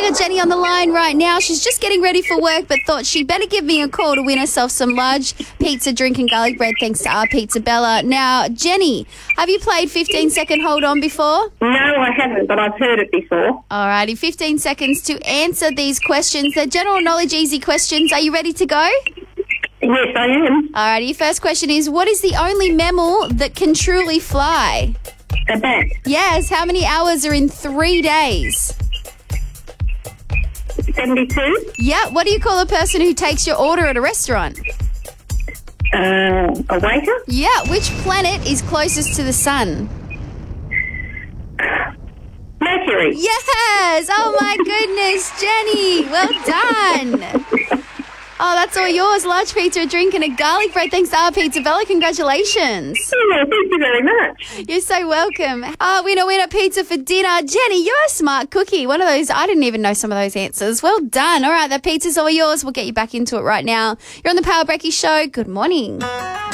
got Jenny on the line right now. She's just getting ready for work, but thought she'd better give me a call to win herself some large pizza, drink and garlic bread thanks to our Pizza Bella. Now, Jenny, have you played 15-second hold on before? No, I haven't, but I've heard it before. Alrighty, 15 seconds to answer these questions. They're general knowledge, easy questions. Are you ready to go? Yes, I am. Alrighty, first question is, what is the only mammal that can truly fly? A bat. Yes, how many hours are in 3 days? 72. Yeah, what do you call a person who takes your order at a restaurant? A waiter. Yeah, which planet is closest to the sun? Mercury. Yes! Oh my goodness, Jenny! Well done! Oh, that's all yours. Large pizza, a drink and a garlic bread. Thanks to our Pizza Bella. Congratulations. Oh, thank you very much. You're so welcome. Winner pizza for dinner. Jenny, you're a smart cookie. One of those, I didn't even know some of those answers. Well done. All right, that pizza's all yours. We'll get you back into it right now. You're on the Power Brekkie Show. Good morning.